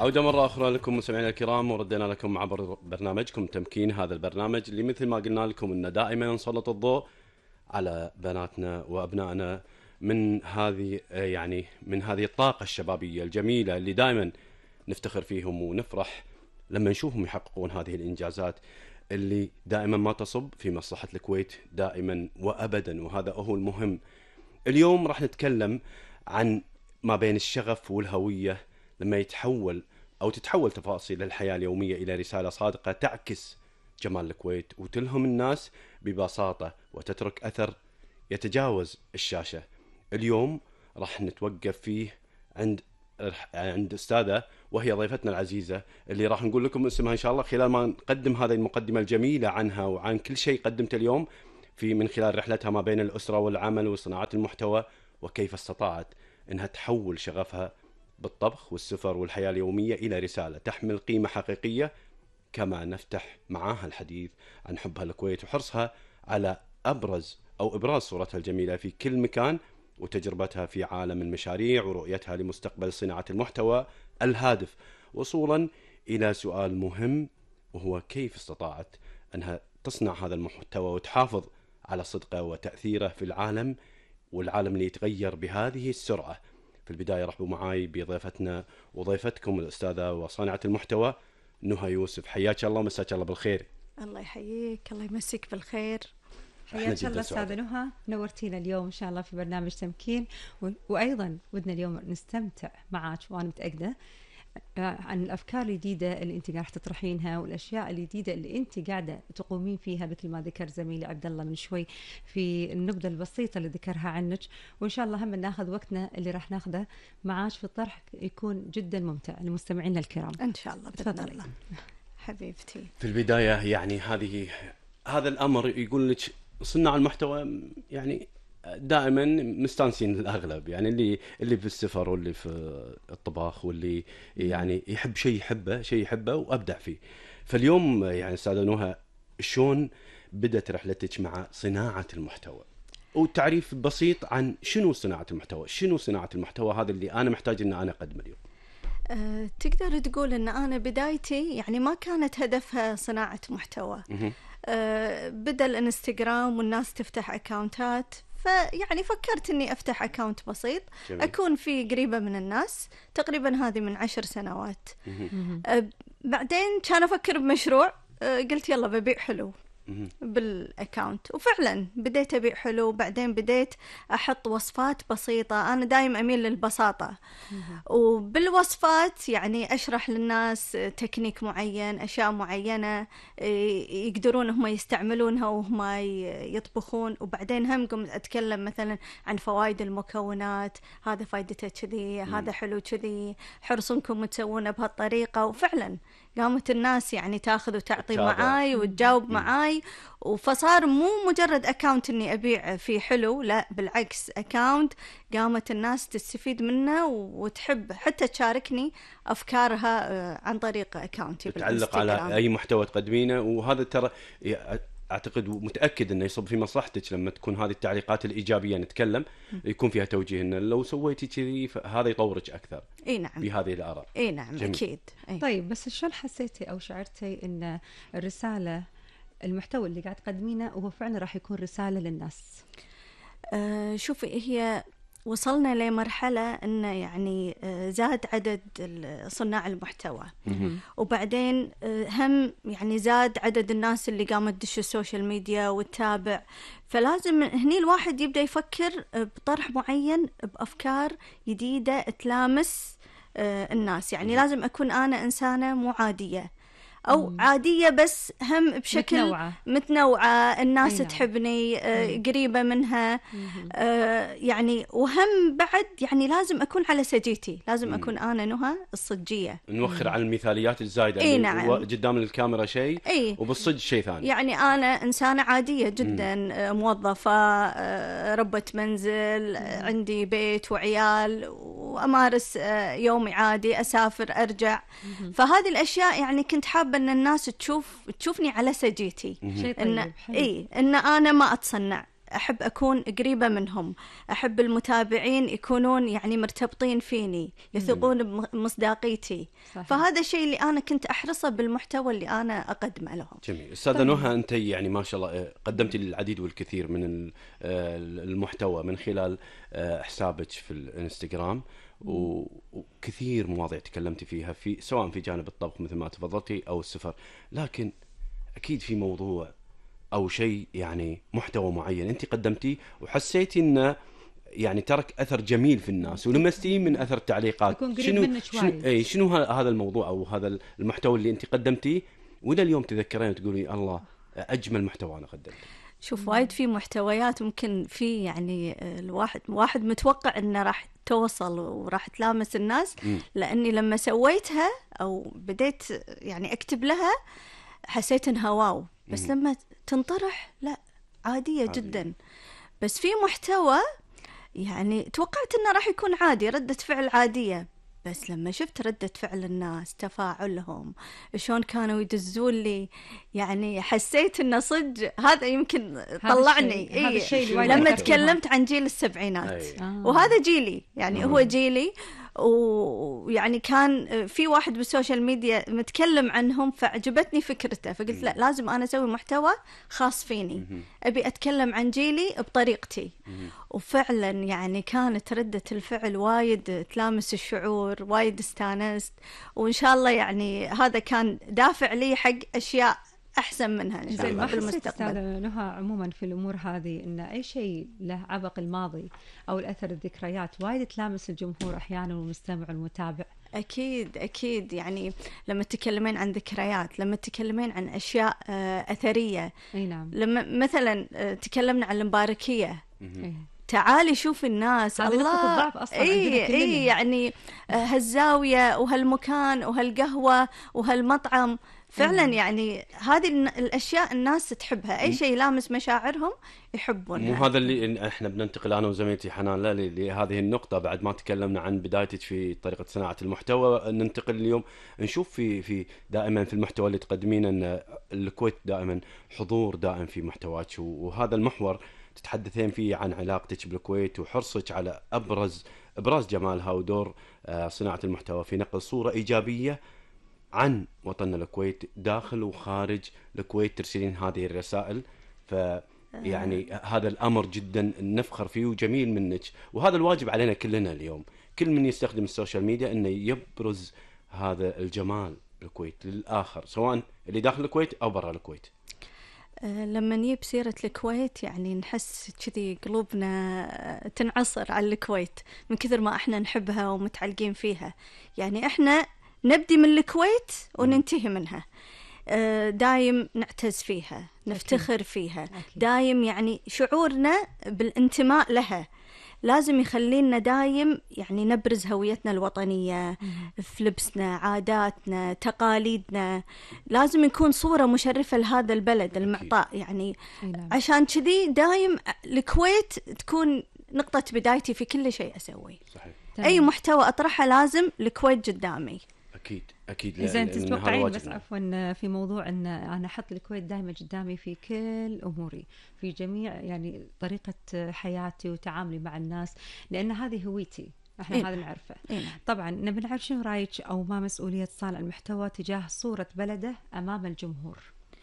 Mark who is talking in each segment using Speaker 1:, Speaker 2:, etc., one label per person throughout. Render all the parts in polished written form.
Speaker 1: عودة مرة أخرى لكم مستمعينا الكرام، وردنا لكم مع برنامجكم تمكين. هذا البرنامج اللي مثل ما قلنا لكم إنه دائما نسلط الضوء على بناتنا وأبنائنا من هذه من هذه الطاقة الشبابية الجميلة اللي دائما نفتخر فيهم ونفرح لما نشوفهم يحققون هذه الإنجازات اللي دائما ما تصب في مصلحة الكويت دائما وأبدا، وهذا هو المهم. اليوم راح نتكلم عن ما بين الشغف والهوية لما يتحول أو تتحول تفاصيل الحياة اليومية إلى رسالة صادقة تعكس جمال الكويت وتلهم الناس ببساطة وتترك أثر يتجاوز الشاشة. اليوم راح نتوقف فيه عند أستاذة وهي ضيفتنا العزيزة اللي راح نقول لكم اسمها إن شاء الله خلال ما نقدم هذه المقدمة الجميلة عنها وعن كل شيء قدمته اليوم من خلال رحلتها ما بين الأسرة والعمل وصناعة المحتوى، وكيف استطاعت أنها تحول شغفها بالطبخ والسفر والحياة اليومية إلى رسالة تحمل قيمة حقيقية. كما نفتح معاها الحديث عن حبها للكويت وحرصها على إبراز صورتها الجميلة في كل مكان، وتجربتها في عالم المشاريع ورؤيتها لمستقبل صناعة المحتوى الهادف، وصولا إلى سؤال مهم وهو كيف استطاعت أنها تصنع هذا المحتوى وتحافظ على صدقه وتأثيره في العالم، والعالم اللي يتغير بهذه السرعة. في البداية رحبوا معاي بضيفتنا وضيفتكم الأستاذة وصانعة المحتوى نهى يوسف. حياك الله ومساك الله بالخير.
Speaker 2: الله يحييك، الله يمسك بالخير.
Speaker 3: حياك الله أستاذة نهى، نورتينا اليوم إن شاء الله في برنامج تمكين، وأيضا ودنا اليوم نستمتع معك، وأنا متأكدة عن الأفكار الجديدة اللي أنت قاعدة تطرحينها والأشياء الجديدة اللي أنت قاعدة تقومين فيها، مثل ما ذكر زميلي عبد الله من شوي في النبذة البسيطة اللي ذكرها عنك. وإن شاء الله هم ناخذ وقتنا اللي راح ناخذه معاش في الطرح يكون جدا ممتع لمستمعينا الكرام
Speaker 2: إن شاء الله.
Speaker 3: تفضلي
Speaker 2: حبيبتي.
Speaker 1: في البداية هذا الأمر يقول لك صناع المحتوى دائما مستانسين الأغلب، اللي في السفر واللي في الطباخ واللي يحب شيء يحبه وأبدع فيه. فاليوم أستاذة نهى، شلون بدأت رحلتك مع صناعة المحتوى؟ والتعريف بسيط عن شنو صناعة المحتوى هذا اللي أنا محتاج أن أنا أقدمه اليوم.
Speaker 2: تقدر تقول أن أنا بدايتي ما كانت هدفها صناعة محتوى. بدأ الانستغرام والناس تفتح أكاونتات، فكرت أني أفتح أكاونت بسيط جميل. أكون فيه قريبة من الناس. تقريبا هذه من 10 سنوات. بعدين كان أفكر بمشروع، قلت يلا ببيع حلو بالأكاونت، وفعلا بديت أبيع حلو. بعدين بديت أحط وصفات بسيطة، أنا دايم أميل للبساطة، وبالوصفات أشرح للناس تكنيك معين، أشياء معينة يقدرون هم يستعملونها وهم يطبخون. وبعدين هم قمت أتكلم مثلا عن فوائد المكونات، هذا فائدته كذي، هذا حلو كذي، حرصنكم تسوونه بهالطريقة. وفعلا قامت الناس تاخذ وتعطي معاي وتجاوب معاي، فصار مو مجرد أكاونت إني أبيع فيه حلو، لا بالعكس أكاونت قامت الناس تستفيد منه وتحب حتى تشاركني أفكارها عن طريق أكاونتي
Speaker 1: تعلق على أي محتوى تقدمينه. وهذا ترى أعتقد ومتأكد أنه يصب في مصلحتك لما تكون هذه التعليقات الإيجابية نتكلم يكون فيها توجيه إن لو سويتي كذي فهذا يطورك أكثر.
Speaker 2: نعم.
Speaker 1: بهذه الآراء.
Speaker 2: نعم جميل. أكيد.
Speaker 3: طيب بس شلون حسيتي أو شعرتي إن الرسالة المحتوى اللي قاعد تقدمينه هو فعلا راح يكون رسالة للناس؟
Speaker 2: شوفي، هي وصلنا لمرحلة أن زاد عدد صناع المحتوى، وبعدين هم زاد عدد الناس اللي قامت تدش السوشيال ميديا وتتابع. فلازم هني الواحد يبدأ يفكر بطرح معين، بأفكار جديدة تلامس الناس. لازم أكون أنا إنسانة مو عادية أو عادية، بس هم بشكل متنوعة. الناس تحبني، قريبة منها، وهم بعد لازم أكون على سجيتي، لازم أكون أنا نهى الصجية.
Speaker 1: نوخر عن المثاليات الزايدة.
Speaker 2: نعم.
Speaker 1: قدام الكاميرا شيء وبالصج شيء ثاني.
Speaker 2: أنا إنسانة عادية جدا، موظفة، ربة منزل، عندي بيت وعيال، وأمارس يومي عادي، أسافر أرجع. فهذه الأشياء كنت حابة أن الناس تشوفني على سجيتي، إن أنا ما أتصنع. أحب أكون قريبة منهم، أحب المتابعين يكونون يعني مرتبطين فيني، يثقون بمصداقيتي. فهذا الشيء اللي أنا كنت أحرصه بالمحتوى اللي أنا أقدمه لهم.
Speaker 1: جميل. أستاذة نهى، أنت يعني ما شاء الله قدمتي العديد والكثير من المحتوى من خلال حسابك في الانستغرام، وكثير مواضيع تكلمتي فيها في سواء في جانب الطبخ مثل ما تفضلتي أو السفر، لكن أكيد في موضوع أو شيء يعني محتوى معين أنت قدمتيه وحسيتي إنه يعني ترك أثر جميل في الناس ولمستيه من أثر التعليقات. شنو هذا الموضوع أو هذا المحتوى اللي أنت قدمتيه وإلى اليوم تذكرين تقولي الله أجمل محتوى أنا قدمته؟
Speaker 2: شوف، وايد في محتويات ممكن في يعني الواحد متوقع إنه راح توصل وراح تلامس الناس، لأني لما سويتها أو بديت يعني أكتب لها حسيت إنها واو، بس لما تنطرح لا عادية جدا. بس في محتوى يعني توقعت إنه راح يكون عادي، ردة فعل عادية، بس لما شفت ردة فعل الناس، تفاعلهم، شلون كانوا يدزون لي، يعني حسيت إنه صدق هذا يمكن طلعني. لما تكلمت عن جيل السبعينات وهذا جيلي، يعني هو جيلي، ويعني كان في واحد بالسوشيال ميديا متكلم عنهم فعجبتني فكرته، فقلت لا لازم أنا أسوي محتوى خاص فيني، أبي أتكلم عن جيلي بطريقتي. وفعلا يعني كانت ردة الفعل وايد تلامس الشعور، وايد استانست، وإن شاء الله يعني هذا كان دافع لي حق أشياء أحسن منها إن شاء الله في المستقبل.
Speaker 3: أستاذة نهى عموما في الأمور هذه إن أي شيء له عبق الماضي أو الأثر الذكريات وايد تلامس الجمهور أحيانا والمستمع والمتابع.
Speaker 2: أكيد يعني لما تتكلمين عن ذكريات، لما تتكلمين عن أشياء أثرية،
Speaker 3: نعم.
Speaker 2: لما مثلا تكلمنا عن المباركية، تعالي شوف الناس الله يعني هالزاوية وهالمكان وهالقهوة وهالمطعم فعلا يعني هذه الأشياء الناس تحبها، أي شيء يلامس مشاعرهم يحبونه.
Speaker 1: مو هذا اللي احنا بننتقل أنا وزميلتي حنان لهذه النقطة بعد ما تكلمنا عن بدايتك في طريقة صناعة المحتوى. ننتقل اليوم نشوف في دائما في المحتوى اللي تقدمين أن الكويت دائما حضور دائم في محتواك، وهذا المحور تتحدثين فيه عن علاقتك بالكويت وحرصك على أبرز جمالها ودور صناعة المحتوى في نقل صورة إيجابية عن وطننا الكويت داخل وخارج الكويت، ترسلين هذه الرسائل. فيعني هذا الأمر جدا نفخر فيه وجميل منك، وهذا الواجب علينا كلنا اليوم، كل من يستخدم السوشيال ميديا أنه يبرز هذا الجمال الكويت للآخر، سواء اللي داخل الكويت أو برا الكويت.
Speaker 2: لما نجيب سيرة الكويت يعني نحس كذي قلوبنا تنعصر على الكويت من كثر ما احنا نحبها ومتعلقين فيها. يعني احنا نبدي من الكويت وننتهي منها، دايم نعتز فيها، نفتخر فيها، دايم يعني شعورنا بالانتماء لها لازم يخلينا دايم يعني نبرز هويتنا الوطنية في لبسنا، عاداتنا، تقاليدنا، لازم يكون صورة مشرفة لهذا البلد المعطاء يعني. عشان كذي دايم الكويت تكون نقطة بدايتي في كل شيء أسوي.
Speaker 1: صحيح.
Speaker 2: أي محتوى أطرحه لازم الكويت قدامي.
Speaker 1: أكيد.
Speaker 3: زين، تتوقعين بس عفوا في موضوع أن أنا أحط الكويت دائما قدامي في كل أموري، في جميع يعني طريقة حياتي وتعاملي مع الناس، لأن هذه هويتي، احنا هذا نعرفه. طبعا نبي نعرف شنو رايك أو ما مسؤولية صانع المحتوى تجاه صورة بلده أمام الجمهور؟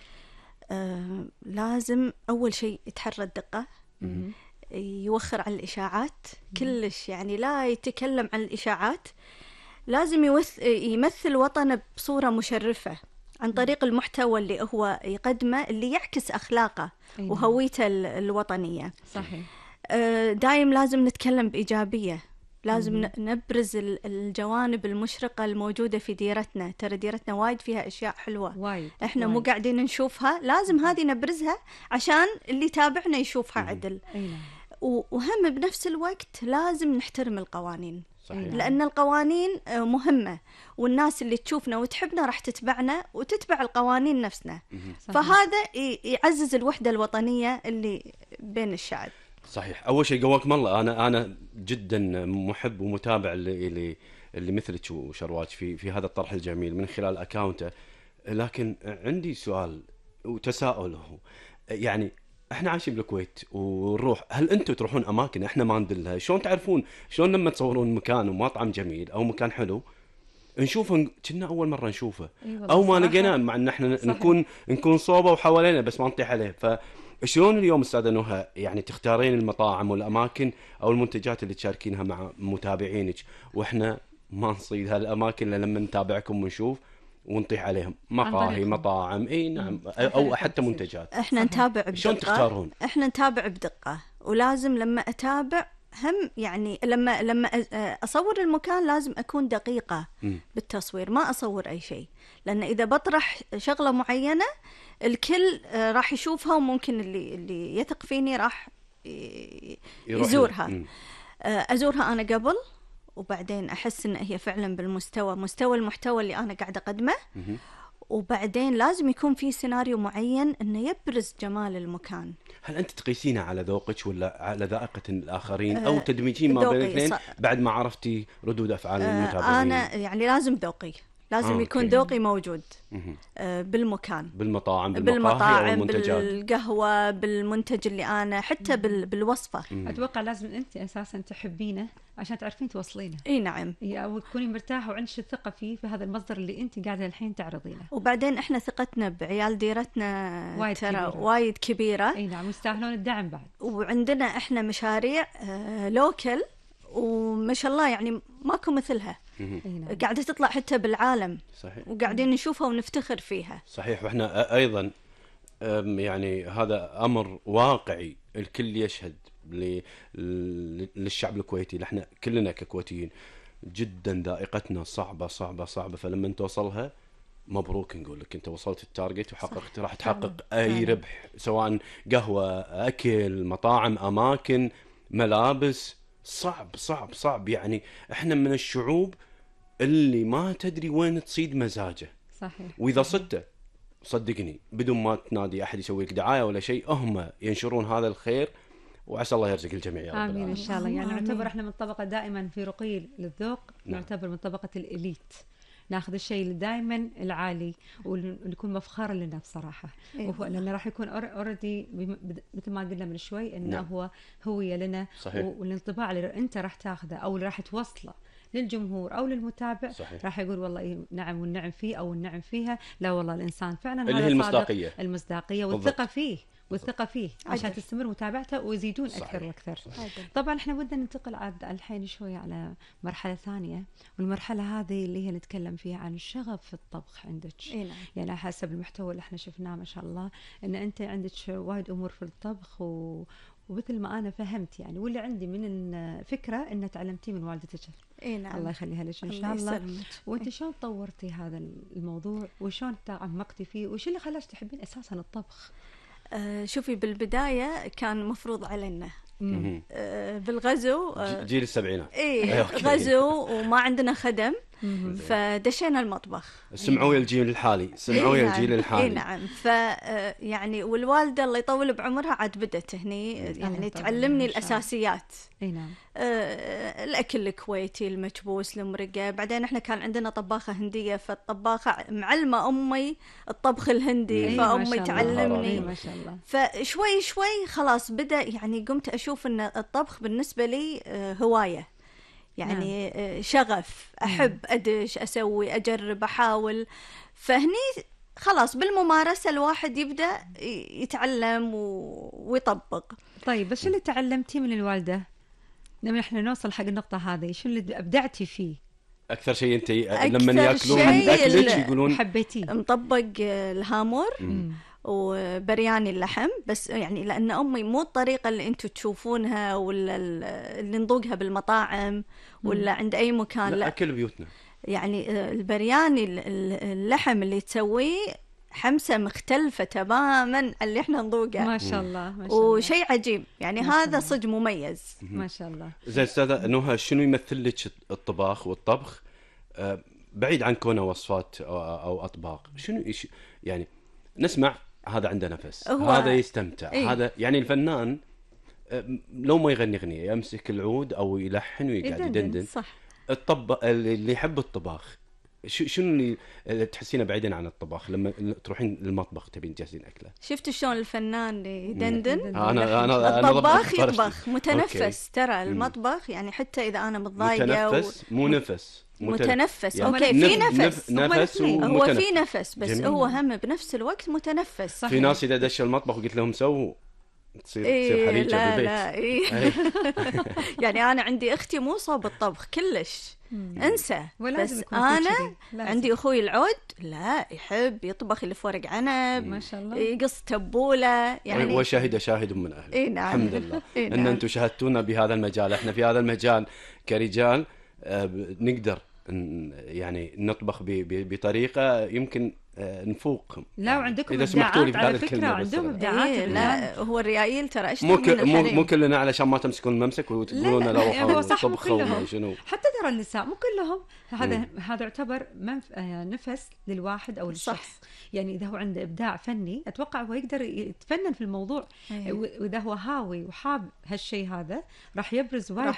Speaker 2: لازم أول شيء يتحرى الدقة، يوخر عن الإشاعات كلش، يعني لا يتكلم عن الإشاعات، لازم يمثل وطنه بصورة مشرفة عن طريق المحتوى اللي هو يقدمه اللي يعكس أخلاقه وهويته الوطنية.
Speaker 3: صحيح.
Speaker 2: دايم لازم نتكلم بإيجابية، لازم نبرز الجوانب المشرقة الموجودة في ديرتنا. ترى ديرتنا وايد فيها أشياء حلوة
Speaker 3: وايد.
Speaker 2: إحنا مو قاعدين نشوفها، لازم هذه نبرزها عشان اللي يتابعنا يشوفها عدل. وهم بنفس الوقت لازم نحترم القوانين.
Speaker 1: صحيح.
Speaker 2: لأن القوانين مهمة، والناس اللي تشوفنا وتحبنا راح تتبعنا وتتبع القوانين نفسنا. فهذا يعزز الوحدة الوطنية اللي بين الشعب.
Speaker 1: صحيح. أول شيء قواكم الله، أنا جدا محب ومتابع اللي مثلك وشرواج في هذا الطرح الجميل من خلال أكاونته، لكن عندي سؤال وتساؤل، هو يعني احنا عايشين بالكويت ونروح، هل انتم تروحون اماكن احنا ما ندلها؟ شلون تعرفون؟ شلون لما تصورون مكان ومطعم جميل او مكان حلو نشوفه كنا اول مره نشوفه، او ما لقيناه، مع ان احنا نكون صوبه وحوالينا بس ما نطيح عليه. فشلون اليوم استاذه نهى يعني تختارين المطاعم والاماكن او المنتجات اللي تشاركينها مع متابعينك، واحنا ما نصيد هالاماكن الا لما نتابعكم ونشوف ونطيح عليهم مقاهي مطاعم اي نعم او حتى منتجات؟
Speaker 2: احنا نتابع بدقه.
Speaker 1: شلون تختارون؟
Speaker 2: احنا نتابع بدقه، ولازم لما اتابع هم يعني لما اصور المكان لازم اكون دقيقه بالتصوير، ما اصور اي شيء، لان اذا بطرح شغله معينه الكل راح يشوفها، وممكن اللي يثق فيني راح يزورها. ازورها انا قبل، وبعدين احس ان هي فعلا مستوى المحتوى اللي انا قاعده اقدمه، وبعدين لازم يكون في سيناريو معين انه يبرز جمال المكان.
Speaker 1: هل انت تقيسينها على ذوقك ولا على ذائقه الاخرين، او تدمجين ما بين الاثنين بعد ما عرفتي ردود افعال المتابعين؟
Speaker 2: انا يعني لازم ذوقي، لازم يكون ذوقي موجود بالمكان،
Speaker 1: بالمطاعم بالمنتجات،
Speaker 2: بالقهوة، بالمنتج اللي أنا حتى بالوصفة.
Speaker 3: أتوقع لازم أنت أساسا تحبينه عشان تعرفين توصلينه.
Speaker 2: إيه نعم،
Speaker 3: أو تكوني مرتاحة وعندك الثقة في هذا المصدر اللي أنت قاعدة الحين تعرضينه.
Speaker 2: وبعدين إحنا ثقتنا بعيال ديرتنا ترى وايد كبيرة.
Speaker 3: إيه نعم، ويستاهلون الدعم بعد.
Speaker 2: وعندنا إحنا مشاريع لوكل وما شاء الله يعني ماكو مثلها، قاعدة تطلع حتى بالعالم.
Speaker 1: صحيح.
Speaker 2: وقاعدين نشوفها ونفتخر فيها.
Speaker 1: صحيح. وإحنا أيضا يعني هذا أمر واقعي الكل يشهد للشعب الكويتي، احنا كلنا ككويتيين جدا ذائقتنا صعبة صعبة صعبة، فلما توصلها مبروك، نقول لك انت وصلت التارجت وحققت، راح تحقق اي ربح، سواء قهوة، اكل، مطاعم، اماكن، ملابس. صعب صعب صعب، يعني احنا من الشعوب اللي ما تدري وين تصيد مزاجه.
Speaker 3: صحيح.
Speaker 1: واذا صدته صدقني بدون ما تنادي احد يسوي لك دعايه ولا شيء، هم ينشرون هذا الخير، وعسى الله يرزق الجميع يا رب.
Speaker 3: امين ان شاء الله. يعني نعتبر احنا من طبقه دائما في رقي للذوق. نعتبر من طبقه الاليت، ناخذ الشيء اللي دائما العالي ونكون مفخرا لنا بصراحه. لانه راح يكون اوريدي مثل ما قلنا من شوي انه هو هويه لنا.
Speaker 1: صحيح.
Speaker 3: والانطباع اللي انت راح تاخذه او اللي راح توصله للجمهور او للمتابع، صحيح، راح يقول والله إيه نعم والنعم فيه او النعم فيها. لا والله الانسان فعلا
Speaker 1: اللي هي
Speaker 3: المصداقيه والثقه فيه والثقه فيه عشان تستمر متابعته ويزيدون اكثر واكثر. طبعا احنا بدنا ننتقل عاد الحين شوي على مرحله ثانيه، والمرحله هذه اللي هي نتكلم فيها عن الشغف في الطبخ عندك. يعني حسب المحتوى اللي احنا شفناه ما شاء الله ان انت عندك وايد امور في الطبخ ومثل ما انا فهمت يعني، واللي عندي من فكره ان تعلمتيه من والدتك.
Speaker 2: نعم.
Speaker 3: الله يخليها لك ان شاء الله. وانت شلون طورتي هذا الموضوع وشلون تعمقتي فيه وش اللي خلاك تحبين اساسا الطبخ؟
Speaker 2: شوفي بالبداية كان مفروض علينا بالغزو،
Speaker 1: جيل السبعينات.
Speaker 2: غزو وما عندنا خدم، فدشينا المطبخ.
Speaker 1: سمعوا يا الجيل الحالي، سمعوا يا الجيل الحالي.
Speaker 2: نعم. يعني والوالدة الله يطول بعمرها عاد بدت هني يعني تعلمني الأساسيات.
Speaker 3: نعم.
Speaker 2: الأكل الكويتي، المكبوس، المرقة. بعدين احنا كان عندنا طباخة هندية، فالطباخة معلمة أمي الطبخ الهندي، فأمي تعلمني.
Speaker 3: ما شاء الله.
Speaker 2: فشوي شوي خلاص بدأ يعني قمت أشوف أن الطبخ بالنسبة لي هواية، يعني شغف، أحب أدش، أسوي، أجرب، أحاول. فهني خلاص بالممارسة الواحد يبدأ يتعلم ويطبق.
Speaker 3: طيب بس اللي تعلمتي من الوالدة لما احنا نوصل حق النقطة هذه، شو اللي أبدعتي فيه؟
Speaker 1: أكثر شيء أنت لما يأكلون من أكلك يقولون
Speaker 3: حبيتيه؟
Speaker 2: مطبق الهامور وبرياني اللحم، بس يعني لأن أمي مو الطريقة اللي أنتوا تشوفونها ولا اللي نذوقها بالمطاعم ولا عند أي مكان.
Speaker 1: لا أكل بيوتنا.
Speaker 2: يعني البرياني اللحم اللي تسويه حمسة مختلفة تماما عن اللي احنا نذوقه.
Speaker 3: ما شاء الله. ما شاء الله.
Speaker 2: وشيء عجيب يعني، هذا صدق مميز.
Speaker 3: ما شاء الله.
Speaker 1: زين أستاذة نهى، شنو يمثل لك الطباخ والطبخ بعيد عن كونه وصفات أو أطباق؟ شنو يعني نسمع هذا عنده نفس، هذا يستمتع. هذا يعني الفنان لو ما يغني أغنية يمسك العود أو يلحن ويقعد يدندن.
Speaker 2: صح.
Speaker 1: اللي يحب الطباخ شنو اللي تحسينه بعيدا عن الطبخ لما تروحين للمطبخ تبين تجهزين اكله؟
Speaker 2: شفت شلون الفنان يدندن؟
Speaker 1: انا
Speaker 2: الطباخ يطبخ متنفس. ترى المطبخ يعني حتى اذا انا متضايقه
Speaker 1: متنفس مو نفس
Speaker 2: متنفس.
Speaker 1: يعني
Speaker 2: اوكي في نفس
Speaker 1: نفس
Speaker 2: هو في نفس بس جميل. هو هم بنفس الوقت متنفس.
Speaker 1: صحيح. في ناس اذا دش المطبخ وقلت لهم سووا تصير حريقه بالبيت.
Speaker 2: لا يعني انا عندي اختي مو صوب الطبخ كلش، انسى. بس انا عندي اخوي العود لا يحب يطبخ، اللي ورق عنب
Speaker 3: ما شاء الله،
Speaker 2: يقص تبوله يعني.
Speaker 1: وشاهد من اهله.
Speaker 2: نعم.
Speaker 1: الحمد لله ان انتم شاهدتونا بهذا المجال. احنا في هذا المجال كرجال نقدر يعني نطبخ بطريقه يمكن نفوق.
Speaker 3: لا وعندكم
Speaker 1: اذا سمحتوا لي
Speaker 3: على فكره عندهم ابداعات.
Speaker 2: لا هو الريايل ترى اشطر من الحريم.
Speaker 1: مو كلنا علشان ما تمسكون الممسك وتقولون لا روحوا طبخوا ولا شنو.
Speaker 3: حتى ترى النساء مو كلهم. هذا يعتبر نفس للواحد او للشخص. صح. يعني اذا هو عنده ابداع فني اتوقع هو يقدر يتفنن في الموضوع. واذا هو هاوي وحاب هالشيء هذا راح يبرز وايد